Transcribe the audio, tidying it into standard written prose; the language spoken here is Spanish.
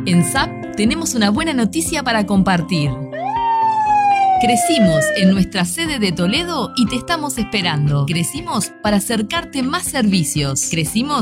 En SAP tenemos una buena noticia para compartir. Crecimos en nuestra sede de Toledo y te estamos esperando. Crecimos para acercarte más servicios. Crecimos